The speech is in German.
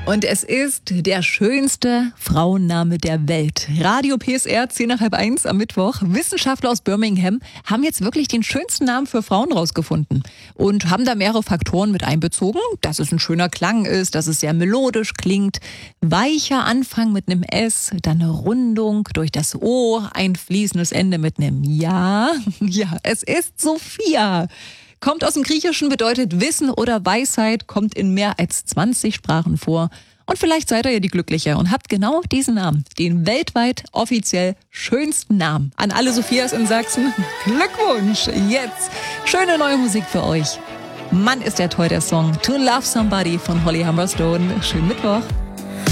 Und es ist der schönste Frauenname der Welt. Radio PSR, 10:30 am Mittwoch. Wissenschaftler aus Birmingham haben jetzt wirklich den schönsten Namen für Frauen rausgefunden und haben da mehrere Faktoren mit einbezogen. Dass es ein schöner Klang ist, dass es sehr melodisch klingt. Weicher Anfang mit einem S, dann eine Rundung durch das O, ein fließendes Ende mit einem Ja. Ja, es ist Sophia. Kommt aus dem Griechischen, bedeutet Wissen oder Weisheit, kommt in mehr als 20 Sprachen vor. Und vielleicht seid ihr ja die Glückliche und habt genau diesen Namen, den weltweit offiziell schönsten Namen. An alle Sophias in Sachsen, Glückwunsch! Jetzt schöne neue Musik für euch. Mann, ist der toll, der Song To Love Somebody von Holly Humberstone. Schönen Mittwoch.